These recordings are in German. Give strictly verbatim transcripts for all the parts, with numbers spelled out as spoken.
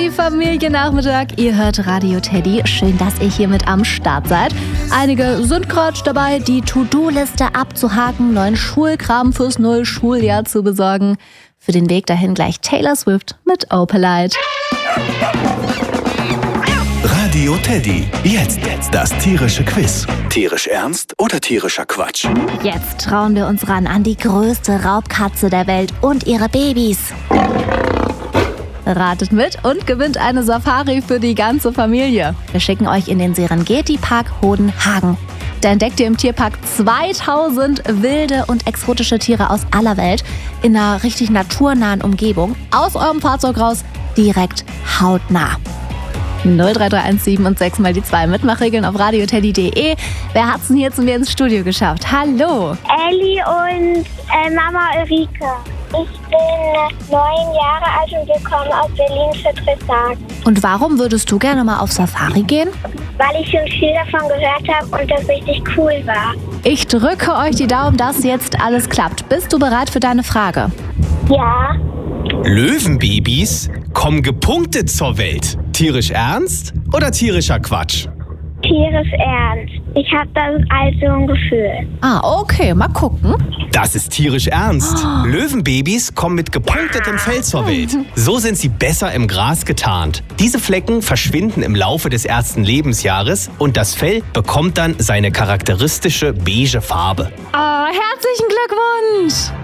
Teddy Familiennachmittag. Ihr hört Radio Teddy. Schön, dass ihr hier mit am Start seid. Einige sind gerade dabei, die To-Do-Liste abzuhaken, neuen Schulkram fürs neue Schuljahr zu besorgen. Für den Weg dahin gleich Taylor Swift mit Opalite. Radio Teddy. Jetzt, jetzt das tierische Quiz. Tierisch ernst oder tierischer Quatsch? Jetzt trauen wir uns ran an die größte Raubkatze der Welt und ihre Babys. Ratet mit und gewinnt eine Safari für die ganze Familie. Wir schicken euch in den Serengeti-Park Hodenhagen. Da entdeckt ihr im Tierpark zweitausend wilde und exotische Tiere aus aller Welt in einer richtig naturnahen Umgebung. Aus eurem Fahrzeug raus, direkt hautnah. null drei drei eins sieben und sechs mal die zwei Mitmachregeln auf radioteddy punkt de. Wer hat's denn hier zu mir ins Studio geschafft? Hallo! Elli und äh, Mama Ulrike. Ich bin neun Jahre alt und wir kommen aus Berlin für Dressagen. Und warum würdest du gerne mal auf Safari gehen? Weil ich schon viel davon gehört habe und das richtig cool war. Ich drücke euch die Daumen, dass jetzt alles klappt. Bist du bereit für deine Frage? Ja. Löwenbabys kommen gepunktet zur Welt. Tierisch ernst oder tierischer Quatsch? Tierisch ernst. Ich habe das also ein Gefühl. Ah, okay, mal gucken. Das ist tierisch ernst. Oh. Löwenbabys kommen mit gepunktetem Fell zur Welt. So sind sie besser im Gras getarnt. Diese Flecken verschwinden im Laufe des ersten Lebensjahres und das Fell bekommt dann seine charakteristische beige Farbe. Oh, herzlichen Glückwunsch!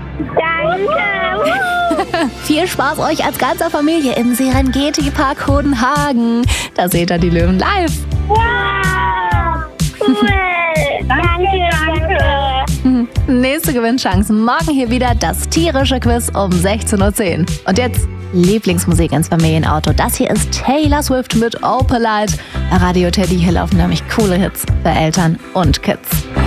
Danke! Viel Spaß euch als ganzer Familie im Serengeti-Park Hodenhagen. Da seht ihr die Löwen live. Wow! Cool! Danke, danke! Nächste Gewinnchance morgen hier wieder das tierische Quiz um sechzehn Uhr zehn. Und jetzt Lieblingsmusik ins Familienauto. Das hier ist Taylor Swift mit Opalite. Bei Radio Teddy, hier laufen nämlich coole Hits für Eltern und Kids.